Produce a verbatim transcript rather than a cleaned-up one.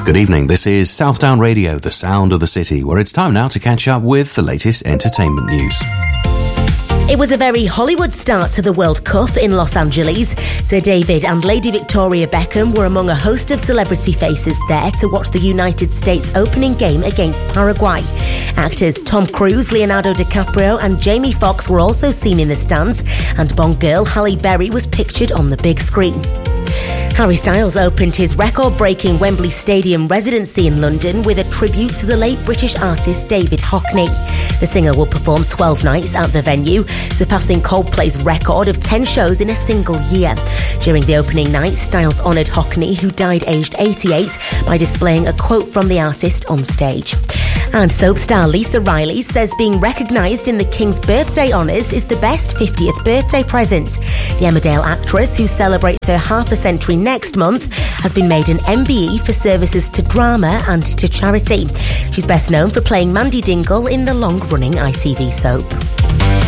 Good evening, this is Southdown Radio, the sound of the city, where it's time now to catch up with the latest entertainment news. It was a very Hollywood start to the World Cup in Los Angeles. Sir David and Lady Victoria Beckham were among a host of celebrity faces there to watch the United States opening game against Paraguay. Actors Tom Cruise, Leonardo DiCaprio and Jamie Foxx were also seen in the stands, and Bond girl Halle Berry was pictured on the big screen. Harry Styles opened his record-breaking Wembley Stadium residency in London with a tribute to the late British artist David Hockney. The singer will perform twelve nights at the venue, surpassing Coldplay's record of ten shows in a single year. During the opening night, Styles honoured Hockney, who died aged eighty-eight, by displaying a quote from the artist on stage. And soap star Lisa Riley says being recognised in the King's birthday honours is the best fiftieth birthday present. The Emmerdale actress, who celebrates her half a century next month, has been made an M B E for services to drama and to charity. She's best known for playing Mandy Dingle in the long-running I T V soap.